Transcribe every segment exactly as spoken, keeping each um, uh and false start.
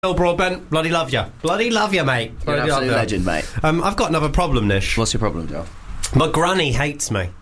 Bill Broadbent, bloody love you. Bloody love you, mate. You're an absolute legend, mate. Um, I've got another problem, Nish. What's your problem, Joe? My granny hates me.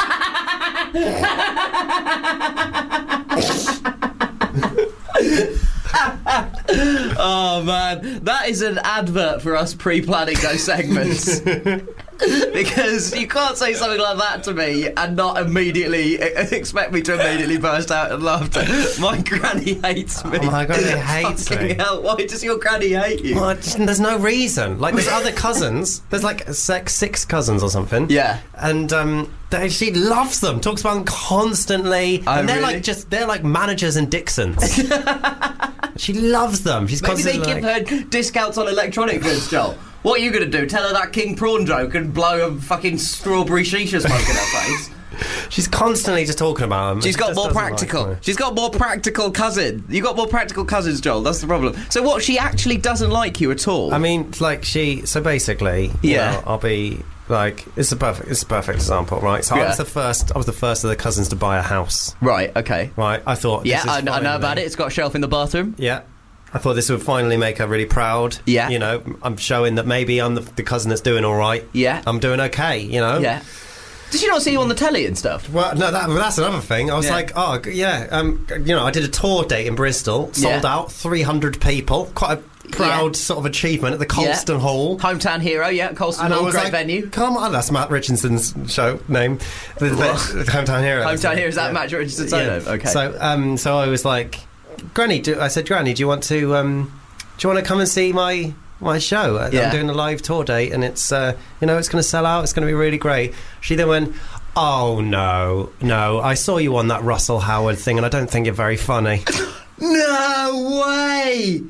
Oh, man. That is an advert for us pre-planning those segments. Because you can't say something like that to me and not immediately expect me to immediately burst out in laughter. My granny hates me. Oh, my granny hates Fucking me. hell, why does your granny hate you? Well, just, there's no reason. Like, there's other cousins. There's like six, six cousins or something. Yeah. And um, they, she loves them. Talks about them constantly. Oh, and they're really? like just they're like managers in Dixon's. She loves them. She's Maybe they constantly give like, her discounts on electronic goods, Joel. What are you going to do? Tell her that King Prawn joke and blow a fucking strawberry shisha smoke in her face? She's constantly just talking about them. She's got more practical. She's got more practical cousin. You got more practical cousins, Joel. That's the problem. So what? She actually doesn't like you at all. I mean, like she. So basically, you Yeah. know, I'll be like, it's a perfect, it's a perfect example, right? So I Yeah. was the first. I was the first of the cousins to buy a house. Right. Okay. Right. I thought. Yeah, this is I, I know finally- about it. It's got a shelf in the bathroom. Yeah. I thought this would finally make her really proud. Yeah. You know, I'm showing that maybe I'm the, the cousin that's doing all right. Yeah. I'm doing okay. You know. Yeah. Did she not see you on the telly and stuff? Well, no, that, that's another thing. I was Yeah. like, oh, g- yeah, um, g- you know, I did a tour date in Bristol, sold Yeah. out, three hundred people, quite a proud Yeah. sort of achievement at the Colston Hall. Hometown hero, yeah, Colston And I Hall, was great like, venue. come on, that's Matt Richardson's show name. The, the, the Hometown Hero. Hometown hero, is that Matt Richardson's own name? Okay. So, um, so I was like, Granny, do, I said, Granny, do you want to, um, do you want to come and see my my show? I- Yeah. I'm doing a live tour date, and it's, uh, you know, it's going to sell out. It's going to be really great. She then went, oh no, no, I saw you on that Russell Howard thing, and I don't think you're very funny. No way!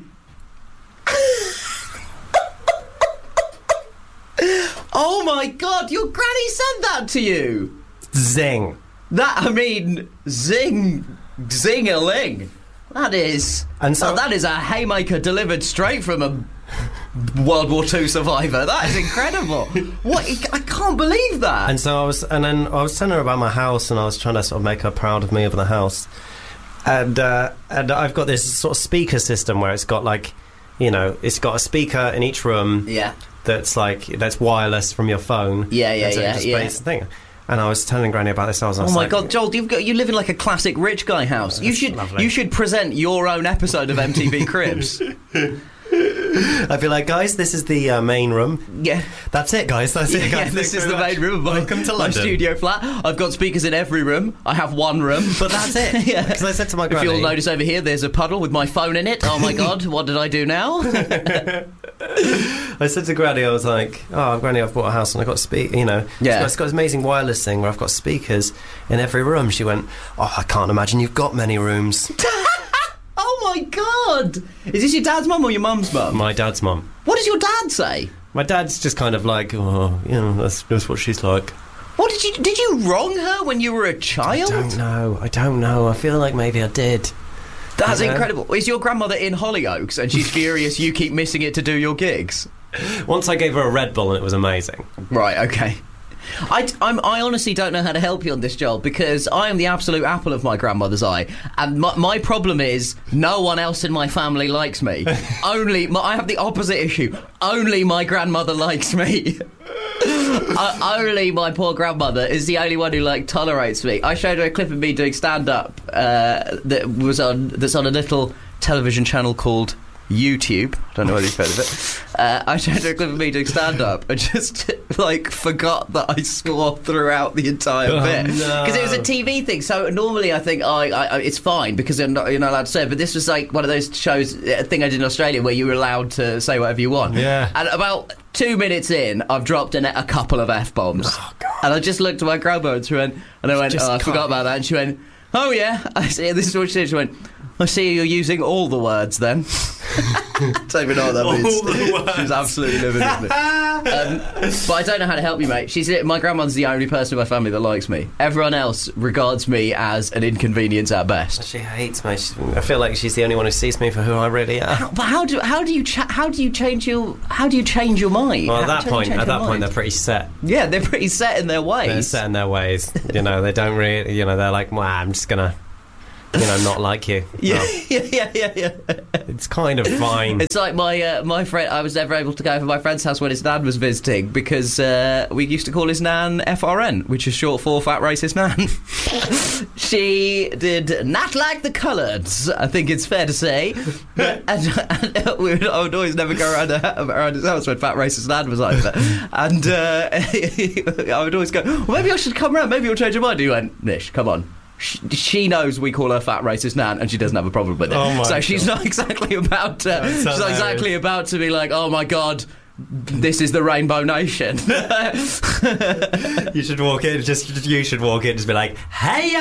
Oh my god, your granny said that to you! Zing. That, I mean, zing, zing-a-ling. That is... And so- oh, that is a haymaker delivered straight from a World War Two survivor. That is incredible. What? I can't believe that. And so I was, and then I was telling her about my house, and I was trying to sort of make her proud of me of the house. And uh, and I've got this sort of speaker system where it's got like, you know, it's got a speaker in each room. Yeah. That's like that's wireless from your phone. Yeah, yeah, That's a- yeah, just yeah. basic thing. And I was telling Granny about this. I was, I Oh was my like, god, Joel, you've got, you live in like a classic rich guy house. You That's should lovely. you should present your own episode of M T V Cribs. I'd be like, guys, this is the uh, main room. Yeah. That's it, guys. That's it, Yeah, guys. this Thanks is the very main much. room of my, Welcome to my London. studio flat. I've got speakers in every room. I have one room. But that's it. Yeah. Because I said to my If granny, you'll notice over here, there's a puddle with my phone in it. Oh my god, what did I do now? I said to Granny, I was like, oh, Granny, I've bought a house and I've got speak, you know. Yeah. It's got this amazing wireless thing where I've got speakers in every room. She went, oh, I can't imagine you've got many rooms. Oh my god! Is this your dad's mum or your mum's mum? My dad's mum. What does your dad say? My dad's just kind of like, oh, you know, that's, that's what she's like. What did you did you wrong her when you were a child? I don't know. I don't know. I feel like maybe I did. That's Yeah. incredible. Is your grandmother in Hollyoaks and she's furious you keep missing it to do your gigs? Once I gave her a Red Bull and it was amazing. Right, okay. I, I'm, I honestly don't know how to help you on this, Joel, because I am the absolute apple of my grandmother's eye. And my, my problem is no one else in my family likes me. Only... My, I have the opposite issue. Only my grandmother likes me. uh, only my poor grandmother is the only one who, like, tolerates me. I showed her a clip of me doing stand-up uh, that was on that's on a little television channel called YouTube. I don't know whether you've heard of it. Uh, I showed her a clip of me doing stand-up and just, like, forgot that I swore throughout the entire Oh, bit. no. Because it was a T V thing, so normally I think, oh, I, I, it's fine because you're not, you're not allowed to say it, but this was, like, one of those shows, a thing I did in Australia where you were allowed to say whatever you want. Yeah. And about two minutes in, I've dropped in a couple of F-bombs. Oh, God. And I just looked at my grandma and she went, and I went, Just oh, I forgot can't- about that, and she went, oh, yeah. I see, this is what she said. She went, I see you're using all the words then. Don't even know what that All means. the words. She's absolutely living with me. Um, but I don't know how to help you, mate. She's my grandmother's the only person in my family that likes me. Everyone else regards me as an inconvenience at best. She hates me. She, I feel like she's the only one who sees me for who I really am. How, but how do how do you cha- how do you change your how do you change your mind? Well, at How- that how do you point, change at your that point, mind? they're pretty set. Yeah, they're pretty set in their ways. They're set in their ways. You know, they don't really. You know, they're like, well, I'm just gonna. you know, not like you. Yeah, No. yeah, yeah, yeah, yeah. It's kind of fine. It's like my uh, my friend. I was never able to go over my friend's house when his nan was visiting because uh, we used to call his nan F R N, which is short for Fat Racist Nan. She did not like the coloureds, I think it's fair to say. and, and we would, I would always never go around, her, around his house when Fat Racist Nan was over. And uh, I would always go, well, maybe I should come round, maybe you'll change your mind. He went, Nish, come on. She knows we call her Fat Racist Nan, and she doesn't have a problem with it. Oh my so God. she's not exactly about. Uh, she's not hilarious. exactly about to be like, oh my God, this is the Rainbow Nation. You should walk in. Just you should walk in. Just be like, "Hey,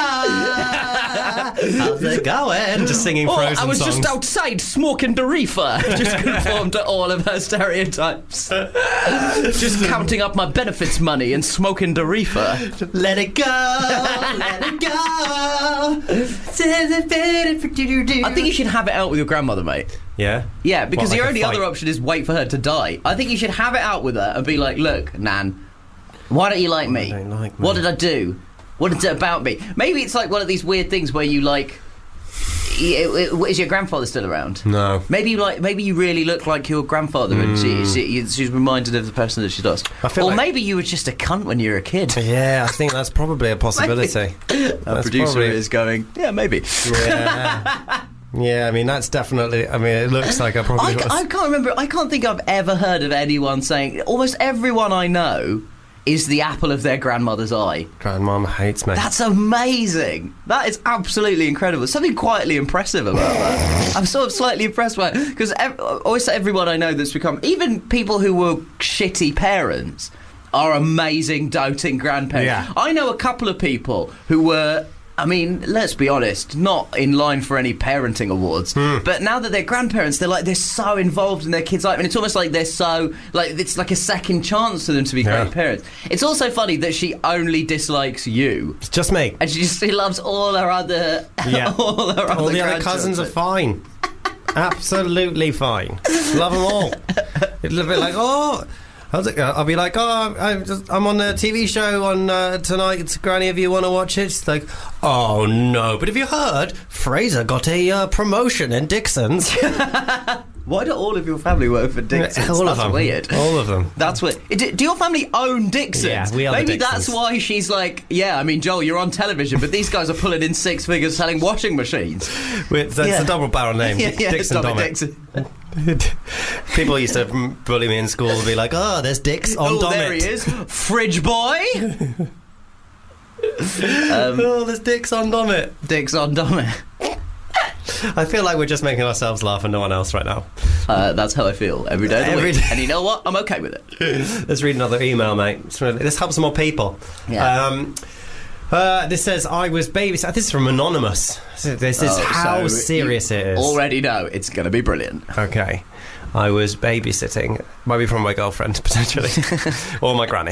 how's it going?" Just singing Oh, Frozen I was songs. just outside smoking the reefer. Just conform to all of her stereotypes. Just counting up my benefits money and smoking the reefer. Let it go, let it go. I think you should have it out with your grandmother, mate. Yeah. Yeah, because What, like your a only fight? other option is wait for her to die. I think you should have it out with her and be like, look, Nan, why don't you like me? don't like me. What did I do? What is it about me? Maybe it's like one of these weird things where you like... i- i- Is your grandfather still around? No. Maybe you like. Maybe you really look like your grandfather, and she, she, she's reminded of the person that she does. I feel or like- maybe you were just a cunt when you were a kid. Yeah, I think that's probably a possibility. Our That's producer probably- is going, yeah, maybe. Yeah. Yeah, I mean that's definitely. I mean, it looks like I probably I, was. I can't remember. I can't think I've ever heard of anyone saying. Almost everyone I know is the apple of their grandmother's eye. Grandmom hates me. That's amazing. That is absolutely incredible. Something quietly impressive about that. I'm sort of slightly impressed by it because ev- always everyone I know that's become, even people who were shitty parents, are amazing doting grandparents. Yeah. I know a couple of people who were. I mean, let's be honest, not in line for any parenting awards. But now that they're grandparents, they're like they're so involved in their kids' life, and it's almost like they're so like it's like a second chance for them to be Yeah. great parents. It's also funny that she only dislikes you, It's just me. and she just she loves all her other Yeah. all her All other the other cousins are grandchildren. fine. Absolutely fine. Love them all. It'll be like, oh. How's it go? I'll be like, oh, I'm, just, I'm on a T V show on uh, tonight. Granny, if you want to watch it, it's like, oh no. But have you heard? Fraser got a uh, promotion in Dixon's. Why do all of your family work for Dixon's? All of That's them. weird. All of them. That's weird. Do, do your family own Dixon's? Yeah, we are the Maybe Dixons. that's why she's like, yeah, I mean, Joel, you're on television, but these guys are pulling in six figures selling washing machines. With, that's Yeah. a double barrel name. yeah, yeah, Dixon Dominic Domit. Dixon. People used to bully me in school and be like, oh, there's Dix on Oh, Domit. there he is. Fridge boy. um, Oh, there's Dix on Domit. Dix on Domit. I feel like we're just making ourselves laugh and no one else right now. Uh, that's how I feel every day of the Every week. day. And you know what? I'm okay with it. Let's read another email, mate. It's really- This helps some more people. Yeah. Um, uh, this says, I was babysat. This is from Anonymous. This is Oh, how so serious you it is. Already know it's going to be brilliant. Okay. I was babysitting. Might be from my girlfriend, potentially. Or my granny.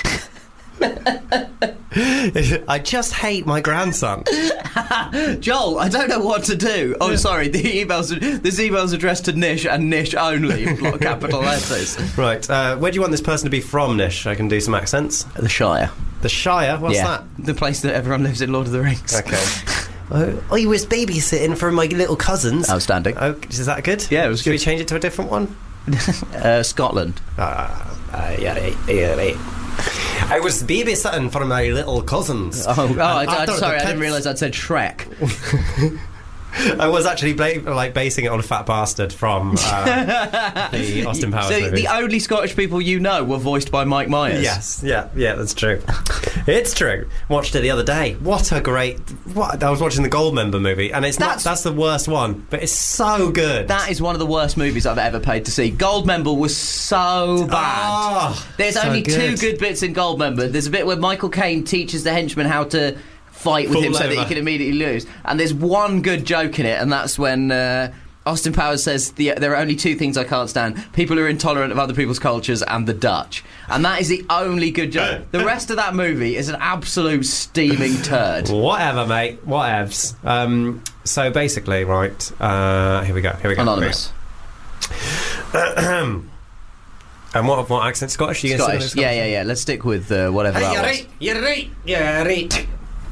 I just hate my grandson. Joel, I don't know what to do. Oh, sorry. The email's this email's addressed to Nish and Nish only. with a lot of capital letters. Right. Uh, where do you want this person to be from, Nish? I can do some accents. The Shire. The Shire? What's yeah, that? the place that everyone lives in Lord of the Rings. Okay. Oh, I was babysitting for my little cousins. Outstanding. Oh, is that good? Yeah, it was Should we good. change it to a different one? Uh, Scotland. Uh, uh, yeah, right, yeah, right. I was babysitting for my little cousins. Oh, oh And I, I, after sorry, the I didn't kids- realise I'd said Shrek. I was actually ba- like basing it on a Fat Bastard from uh, the Austin Powers So movie. the only Scottish people you know were voiced by Mike Myers. Yes, yeah, yeah, that's true. It's true. Watched it the other day. What a great! What I was watching the Goldmember movie, and it's That's- not that's the worst one, but it's so good. That is one of the worst movies I've ever paid to see. Goldmember was so bad. Oh, There's so only good. two good bits in Goldmember. There's a bit where Michael Caine teaches the henchman how to fight with Fall him so that he over. can immediately lose. And there's one good joke in it, and that's when uh, Austin Powers says, the, there are only two things I can't stand. People who are intolerant of other people's cultures and the Dutch. And that is the only good joke. The rest of that movie is an absolute steaming turd. Whatever, mate. Whatevs. Um, so basically, right. Uh, here we go. Here we go. Anonymous. Here we go. And what what accent? Scottish? You gonna say Scottish. Yeah, yeah, yeah. Let's stick with uh, whatever Hey, that you're was. right. You're right. You're right.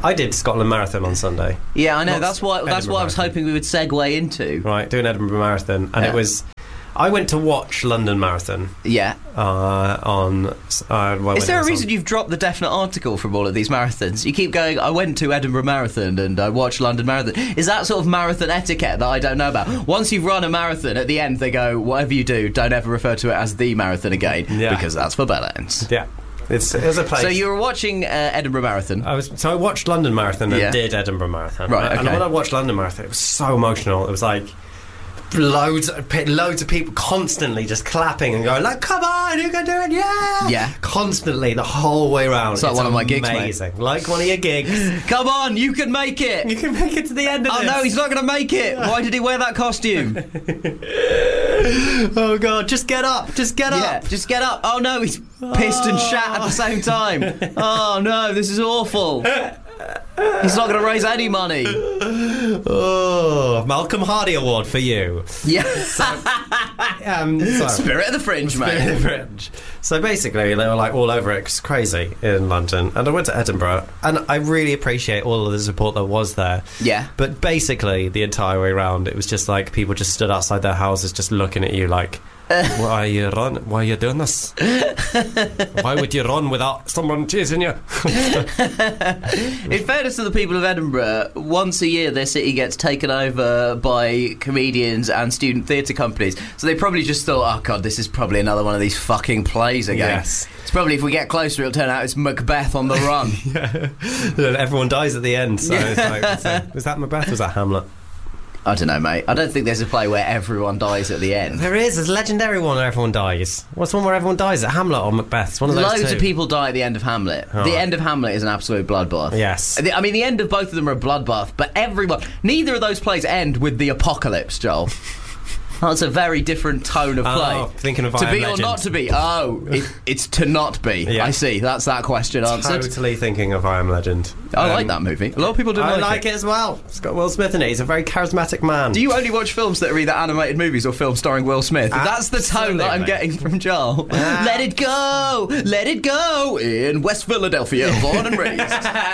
I did Scotland Marathon on Sunday. Yeah, I know. Not That's what. That's Edinburgh what I was Marathon. hoping we would segue into. Right, doing Edinburgh Marathon, and Yeah. it was. I went to watch London Marathon Yeah. uh, on. Uh, well, Is there a when it was reason on- you've dropped the definite article from all of these marathons? You keep going, I went to Edinburgh Marathon and I watched London Marathon. Is that sort of marathon etiquette that I don't know about? Once you've run a marathon, at the end they go, whatever you do, don't ever refer to it as the marathon again, Yeah. because that's for bellends. Yeah, it's it was a place. So you were watching uh, Edinburgh Marathon. I was so I watched London Marathon and Yeah. did Edinburgh Marathon. Right, And okay. when I watched London Marathon, it was so emotional. It was like loads, of, pe- loads of people constantly just clapping and going like, "Come on, you can do it, yeah!" Yeah. Constantly the whole way around. It's like one of my gigs, mate. amazing. Like one of your gigs. Come on, you can make it! You can make it to the end of Oh this. no, he's not going to make it! Why did he wear that costume? Oh god, just get up, just get Yeah, up. just get up. Oh no, he's pissed and shat at the same time. Oh no, this is awful. He's not going to raise any money. Oh, Malcolm Hardy Award for you. Yeah. Um, so, Spirit of the Fringe, mate. Fringe. So basically, they were like all over it. It's crazy in London, and I went to Edinburgh, and I really appreciate all of the support that was there. Yeah. But basically, the entire way around, it was just like people just stood outside their houses, just looking at you like, "Why are you run? Why are you doing this? Why would you run without someone chasing you?" In fairness to the people of Edinburgh, once a year their city gets taken over by comedians and student theatre companies. So they probably just thought, oh god, this is probably another one of these fucking plays again. Yes. It's probably, if we get closer, it'll turn out it's Macbeth on the run. Yeah. Everyone dies at the end. So it's like, was that, was that Macbeth? Or was that Hamlet? I don't know, mate. I don't think there's a play where everyone dies at the end. There is. There's a legendary one where everyone dies. What's the one where everyone dies? Is it Hamlet or Macbeth? It's one of those Loads two. of people die at the end of Hamlet. Oh. The end of Hamlet is an absolute bloodbath. Yes. The- I mean, the end of both of them are a bloodbath, but everyone... Neither of those plays end with the apocalypse, Joel. That's a very different tone of play. Oh, thinking of I to Am be Legend. or not to be? Oh, it, it's to not be. Yeah. I see. That's that question answered. Totally thinking of I Am Legend. I Um, like that movie. A lot of people do I like, like it. as well. It's got Will Smith in it. He's a very charismatic man. Do you only watch films that are either animated movies or films starring Will Smith? That's the tone that I'm Absolutely. getting from Joel. Ah. Let it go, let it go in West Philadelphia, born and raised.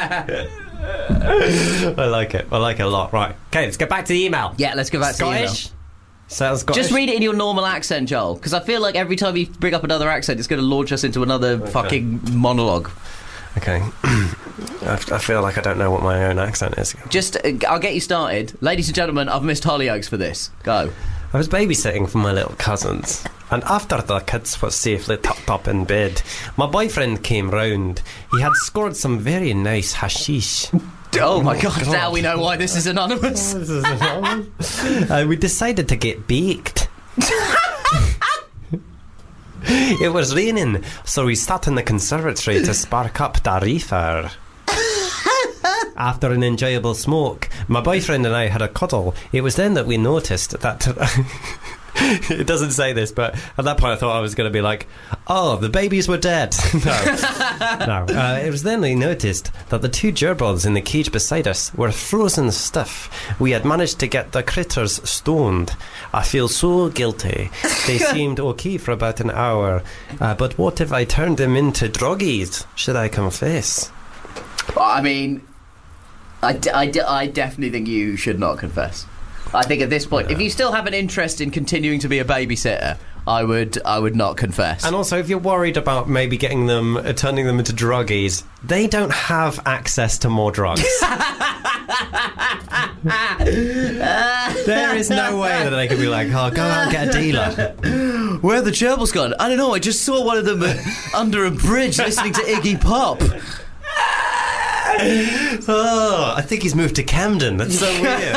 I like it. I like it a lot. Right. Okay, let's get back to the email. Yeah, let's go back to the email. Scottish? Sounds Scottish. Just read it in your normal accent, Joel, because I feel like every time you bring up another accent, it's going to launch us into another fucking monologue. Okay. I, I feel like I don't know what my own accent is. Just, uh, I'll get you started. Ladies and gentlemen, I've missed Hollyoaks for this. Go. I was babysitting for my little cousins, and after the kids were safely tucked up in bed, my boyfriend came round. He had scored some very nice hashish. Oh my god, God. now we know why this is anonymous. This is anonymous. uh, we decided to get baked. It was raining, so we sat in the conservatory to spark up the reefer. After an enjoyable smoke, my boyfriend and I had a cuddle. It was then that we noticed that... It doesn't say this, but at that point I thought I was going to be like, oh, the babies were dead. No. No. Uh, it was then we noticed that the two gerbils in the cage beside us were frozen stiff. We had managed to get the critters stoned. I feel so guilty. They seemed okay for about an hour. Uh, but what if I turned them into druggies? Should I confess? I mean, I, d- I, d- I definitely think you should not confess. I think at this point, if you still have an interest in continuing to be a babysitter, I would I would not confess. And also, if you're worried about maybe getting them, uh, turning them into druggies, they don't have access to more drugs. There is no way that they could be like, oh, go out and get a dealer. Where are the gerbils gone? I don't know, I just saw one of them uh, under a bridge listening to Iggy Pop. Oh, I think he's moved to Camden. That's so weird.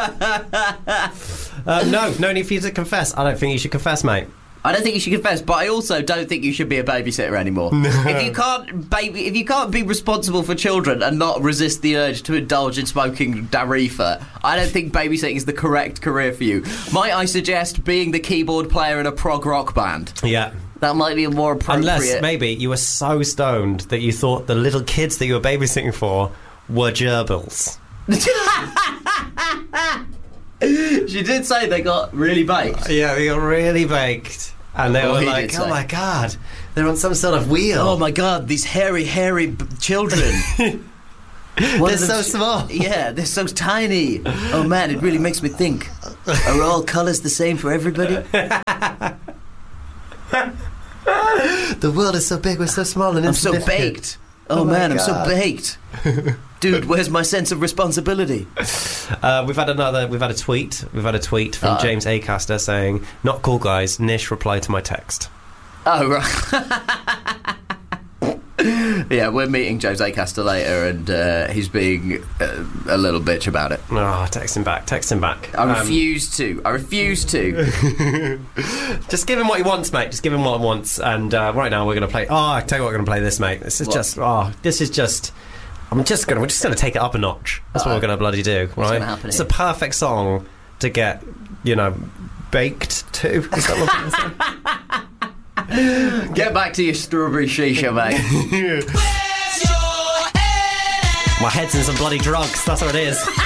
uh, no, no need for you to confess. I don't think you should confess, mate. I don't think you should confess, but I also don't think you should be a babysitter anymore. If you can't baby, if you can't be responsible for children and not resist the urge to indulge in smoking Darifa, I don't think babysitting is the correct career for you. Might I suggest being the keyboard player in a prog rock band? Yeah. That might be a more appropriate. Unless maybe you were so stoned that you thought the little kids that you were babysitting for were gerbils. She did say they got really baked. Yeah, they got really baked. And they Oh, were he like, did oh say. my god, they're on some sort of wheel. Oh my god, these hairy, hairy b- children. One They're of so them's- small. Yeah, they're so tiny. Oh man, it really makes me think. Are all colours the same for everybody? The world is so big, we're so small and I'm so insignificant. baked. Oh, Oh my man, I'm so God. baked. Dude, where's my sense of responsibility? Uh, we've had another. We've had a tweet. We've had a tweet from Uh-oh. James Acaster saying, "Not cool, guys. Nish replied to my text." Oh, right. Yeah, we're meeting James Acaster later, and uh, he's being uh, a little bitch about it. Oh, text him back. Text him back. I Um, refuse to. I refuse to. Just give him what he wants, mate. Just give him what he wants. And uh, right now we're going to play. Oh, I tell you what, we're going to play this, mate. This is What? just. Oh, this is just. I'm just gonna. We're just gonna take it up a notch. That's what Uh-oh. we're gonna bloody do, right? gonna happen It's here? a perfect song to get, you know, baked to. Is that what I'm saying? Get back to your strawberry shisha, mate. My head's in some bloody drugs. That's what it is.